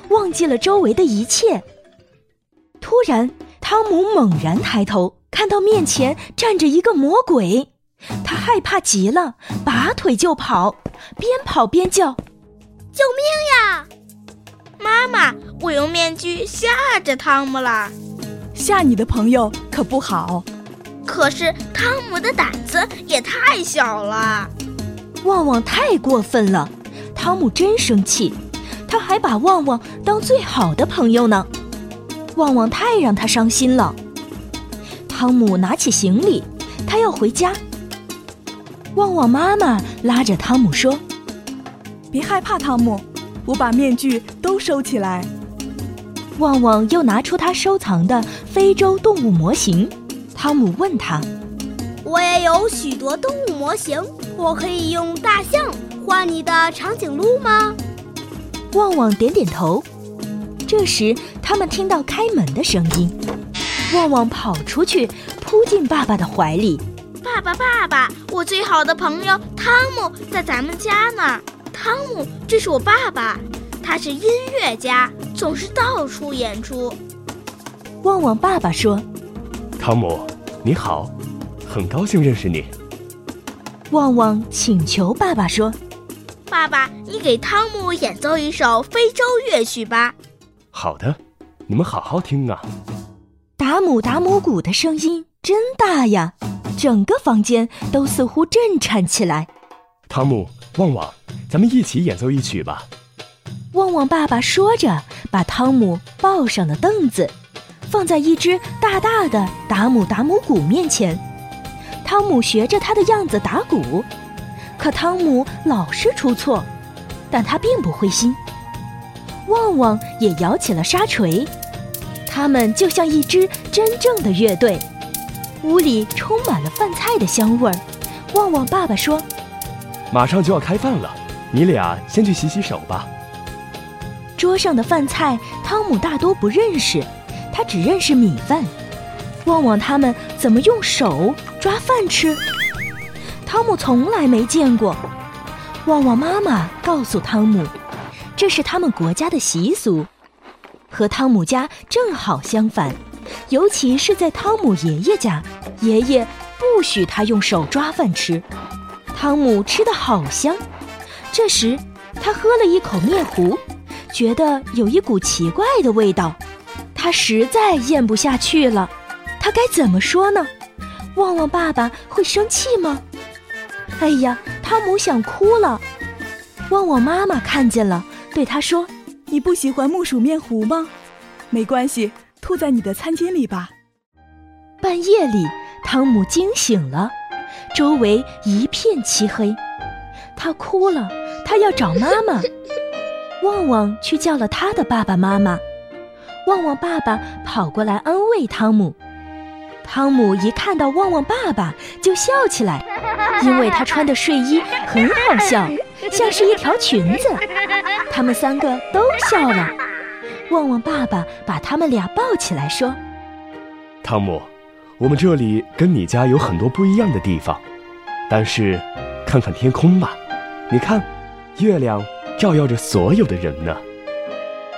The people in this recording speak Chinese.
忘记了周围的一切。突然，汤姆猛然抬头，看到面前站着一个魔鬼，他害怕极了，拔腿就跑，边跑边叫： 救命呀！妈妈，我用面具吓着汤姆了。 吓你的朋友可不好。 可是汤姆的胆子也太小了。 旺旺太过分了，汤姆真生气，他还把旺旺当最好的朋友呢。旺旺太让他伤心了。汤姆拿起行李，他要回家。旺旺妈妈拉着汤姆说： 别害怕，汤姆，我把面具都收起来。 旺旺又拿出他收藏的非洲动物模型。汤姆问他： 我也有许多动物模型，我可以用大象画你的长颈鹿吗？ 旺旺点点头。这时他们听到开门的声音，旺旺跑出去，扑进爸爸的怀里。 爸爸，我最好的朋友汤姆在咱们家呢。汤姆，这是我爸爸，他是音乐家，总是到处演出。 旺旺爸爸说： 汤姆，你好，很高兴认识你。 旺旺请求爸爸说： 爸爸，你给汤姆演奏一首非洲乐曲吧。 好的，你们好好听啊。 达姆达姆鼓的声音真大呀，整个房间都似乎震颤起来。 汤姆，旺旺，咱们一起演奏一曲吧。 旺旺爸爸说着，把汤姆抱上了凳子，放在一只大大的达姆达姆鼓面前。汤姆学着他的样子打鼓，可汤姆老是出错，但他并不灰心。旺旺也摇起了沙锤，他们就像一支真正的乐队。屋里充满了饭菜的香味儿。旺旺爸爸说： 马上就要开饭了，你俩先去洗洗手吧。 桌上的饭菜汤姆大多不认识，他只认识米饭。旺旺他们怎么用手抓饭吃？汤姆从来没见过。旺旺妈妈告诉汤姆，这是他们国家的习俗，和汤姆家正好相反，尤其是在汤姆爷爷家，爷爷不许他用手抓饭吃。汤姆吃得好香，这时他喝了一口面糊，觉得有一股奇怪的味道，他实在咽不下去了。他该怎么说呢？旺旺爸爸会生气吗？哎呀，汤姆想哭了。旺旺妈妈看见了，对他说： 你不喜欢木薯面糊吗？没关系，吐在你的餐巾里吧。 半夜里，汤姆惊醒了，周围一片漆黑。他哭了，他要找妈妈。旺旺去叫了他的爸爸妈妈。旺旺爸爸跑过来安慰汤姆。汤姆一看到旺旺爸爸就笑起来，因为他穿的睡衣很好笑，像是一条裙子。他们三个都笑了。旺旺爸爸把他们俩抱起来说： 汤姆，我们这里跟你家有很多不一样的地方，但是看看天空吧，你看，月亮照耀着所有的人呢。